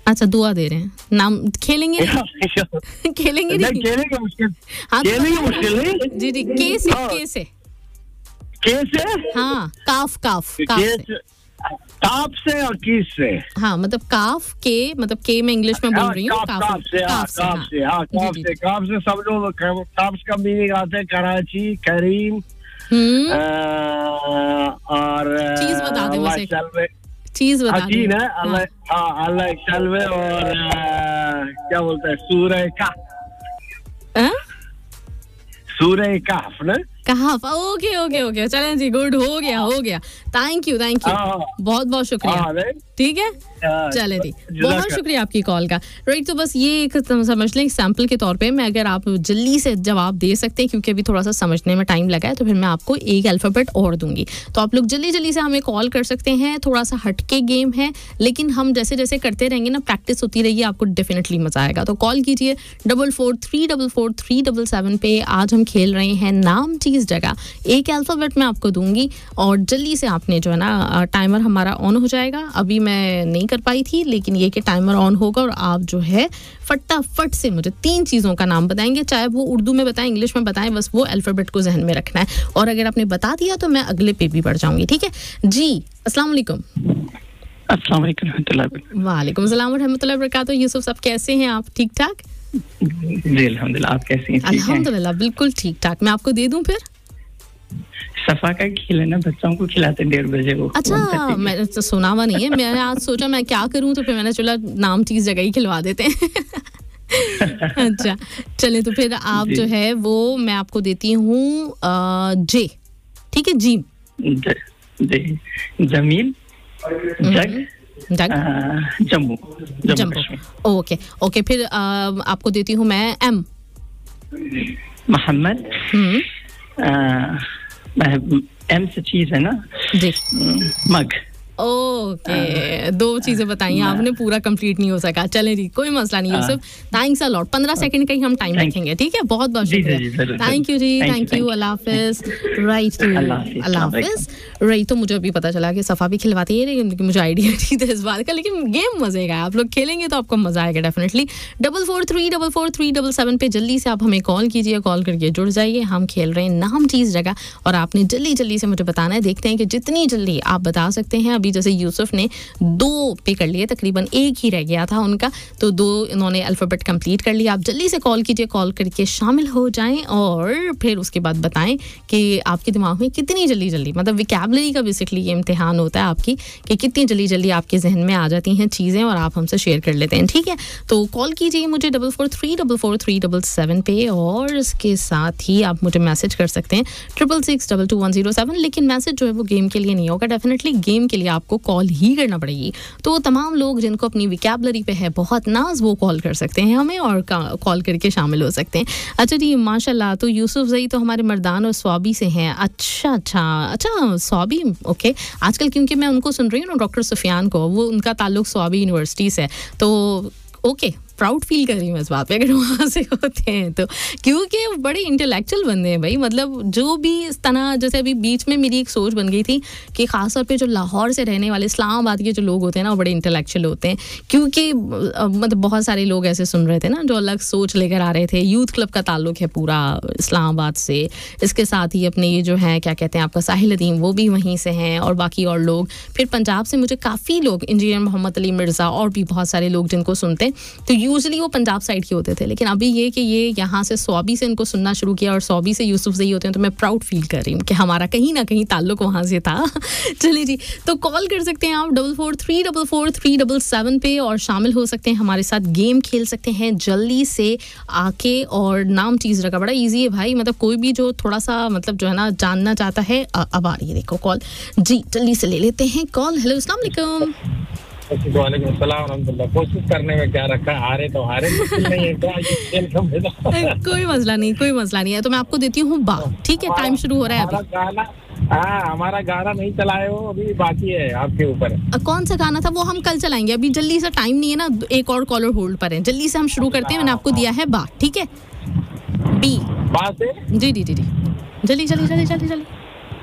अच्छा दुआ दे रहे हैं, नाम खेलेंगे खेलेंगे नहीं, खेलेंगे मुश्किल, हाँ खेलेंगे मुश्किल नहीं जी जी, के से कैसे, हाँ काफ से, काफ से और किस से, हाँ मतलब काफ के, मतलब के मैं इंग्लिश में बोल रही हूँ, काफ से सब लोग, काफ का मीनिंग आता है कराची, करीम, और चीज बता दे बस, चीज बता दे, अल्लाह चलवे, और क्या बोलते हैं, सूरह कहफ ना, कहफ, ओके चलें जी, गुड, हो गया, थैंक यू बहुत शुक्रिया, ठीक है, चले जी, बहुत शुक्रिया आपकी कॉल का। राइट, तो बस ये एक समझ लें सैंपल के तौर पे, मैं अगर आप जल्दी से जवाब दे सकते हैं, क्योंकि अभी थोड़ा सा समझने में टाइम लगा है, तो फिर मैं आपको एक अल्फाबेट और दूंगी, तो आप लोग जल्दी से हमें कॉल कर सकते हैं। थोड़ा सा हटके गेम है, लेकिन हम जैसे करते रहेंगे ना, प्रैक्टिस होती रहेगी, आपको डेफिनेटली मजा आएगा। तो कॉल कीजिए 44344437 पे। आज हम खेल रहे हैं नाम चीज जगह, एक अल्फाबेट मैं आपको दूंगी और जल्दी से आपने जो है ना, टाइमर हमारा ऑन हो जाएगा। अभी मैं नहीं कर पाई थी, लेकिन ये कि टाइमर ऑन होगा और आप जो है फटाफट से मुझे 3 चीज़ों का नाम बताएंगे, चाहे वो उर्दू में बताएं, इंग्लिश में बताएं, बस वो अल्फाबेट को जहन में रखना है। और अगर आपने बता दिया तो मैं अगले पे भी बढ़ जाऊंगी, ठीक है जी। अस्सलाम वालेकुम। वालेकुम सलाम व रहमतुल्लाहि व बरकातहू। यूसुफ साहब कैसे हैं आप, ठीक ठाक? जी अल्हम्दुलिल्लाह, आप कैसी हैं? अल्हम्दुलिल्लाह बिल्कुल ठीक ठाक। मैं आपको दे दूं फिर? सफा का खिले ना, बच्चों को खिलाते 1:30 बजे वो। अच्छा, मैंने तो सुना हुआ नहीं है, मैंने आज सोचा मैं क्या करूं, तो फिर मैंने चला नाम चीज जगह ही खिलवा देते हैं अच्छा चले, तो फिर आप जो है वो मैं आपको देती हूँ जे, ठीक है जी। जमील, जग, जम्मू। ओके फिर आपको देती हूँ मैं एम, मोहम्मद। एम से चीज है ना जी, मग। ओके, 2 चीजें बताई आपने, पूरा कंप्लीट नहीं हो सका। चले जी, कोई मसला नहीं Yusuf, thanks a lot. 15 second का ही हम टाइम रखेंगे, ठीक है? बहुत शुक्रिया, thank you ji, thank you, Allah Hafiz. Right, Allah Hafiz. Right, तो मुझे अभी पता चला कि सफ़ा भी खिलवाती है, लेकिन मुझे आइडिया नहीं था इस बात का, लेकिन गेम मजे का, आप लोग खेलेंगे तो आपको मजा आएगा डेफिनेटली। 44344437 पे जल्दी से आप हमें कॉल कीजिए, कॉल करके जुड़ जाइए। हम खेल रहे हैं नाम चीज जगह, और आपने जल्दी से मुझे बताना है। देखते हैं कि जितनी जल्दी आप बता सकते हैं। अभी जैसे यूसुफ ने 2 पे कर लिए, तकरीबन 1 ही रह गया था उनका, तो 2 इन्होंने अल्फाबेट कंप्लीट कर लिया। आप जल्दी से कॉल कीजिए, कॉल करके शामिल हो जाएं और फिर उसके बाद बताएं कि आपके दिमाग में कितनी जल्दी, मतलब विकैबुलरी का बेसिकली ये इम्तिहान होता है आपकी, कि कितनी जल्दी आपके जहन में आ जाती हैं चीज़ें और आप हमसे शेयर कर लेते हैं, ठीक है? तो कॉल कीजिए मुझे 44344437 पे, और इसके साथ ही आप मुझे मैसेज कर सकते हैं 66622107। लेकिन मैसेज जो है वो गेम के लिए नहीं होगा, डेफिनेटली गेम के लिए आपको कॉल ही करना पड़ेगी। तो तमाम लोग जिनको अपनी विकैबुलरी पे है बहुत नाज, वो कॉल कर सकते हैं हमें और कॉल करके शामिल हो सकते हैं। अच्छा जी, माशाल्लाह। तो यूसुफ ज़ई तो हमारे मर्दान और स्वाबी से हैं। अच्छा स्वाबी, ओके। आजकल क्योंकि मैं उनको सुन रही हूँ ना, डॉक्टर सुफियान को, वो उनका ताल्लुक स्वाबी यूनिवर्सिटी से है, तो ओके, प्राउड फील कर रही हूँ इस बात पे अगर वहाँ से होते हैं तो, क्योंकि बड़े इंटेलेक्चुअल बंदे हैं भाई। मतलब जो भी इस तरह, जैसे अभी बीच में मेरी एक सोच बन गई थी कि ख़ासतौर पे जो लाहौर से रहने वाले, इस्लामाबाद के जो लोग होते हैं ना, वो बड़े इंटेलेक्चुअल होते हैं, क्योंकि मतलब बहुत सारे लोग ऐसे सुन रहे थे ना जो अलग सोच लेकर आ रहे थे। यूथ क्लब का ताल्लुक है पूरा इस्लामाबाद से, इसके साथ ही अपने ये जो है क्या कहते हैं आपका साहिल अदीम, वो भी वहीं से हैं, और बाकी और लोग। फिर पंजाब से मुझे काफ़ी लोग, इंजीनियर मोहम्मद अली मिर्ज़ा और भी बहुत सारे लोग जिनको सुनते हैं, तो यूजुअली वो पंजाब साइड के होते थे। लेकिन अभी ये कि ये यहाँ से स्वाबी से इनको सुनना शुरू किया और स्वाबी से यूसुफ ज़ई होते हैं, तो मैं प्राउड फील कर रही हूँ कि हमारा कहीं ना कहीं ताल्लुक वहाँ से था। चलिए जी, तो कॉल कर सकते हैं आप 44344437 पे और शामिल हो सकते हैं हमारे साथ, गेम खेल सकते हैं जल्दी से आके। और नाम चीज़ रखा बड़ा ईजी है भाई, मतलब कोई भी जो थोड़ा सा मतलब जो है ना जानना चाहता है। अब आ रही है, देखो कॉल जी, जल्दी से ले लेते हैं कॉल। हेलो, अस्सलाम वालेकुम। वालेकुम सलाम रहमतुल्लाह। कोशिश करने में क्या रखा, हारे तो हारे, मुश्किल नहीं है क्या ये खेल कम है। कोई मसला नहीं है। तो मैं आपको देती हूँ बा, ठीक है? टाइम शुरू हो रहा है अभी। हमारा गाना नहीं चलाए हो, अभी बाकी है आपके ऊपर। कौन सा गाना था वो हम कल चलाएंगे, अभी जल्दी से, टाइम नहीं है ना, एक और कॉलर होल्ड पर है, जल्दी से हम शुरू करते हैं। मैंने आपको दिया है बा, ठीक है? बी, बा से जी, जल्दी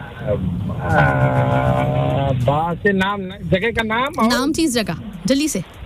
बा से नाम, जगह का नाम, नाम चीज जगह, जल्दी से।